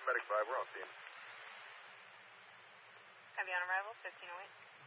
Medic 5, we're on scene. Heavy on arrival, 1508.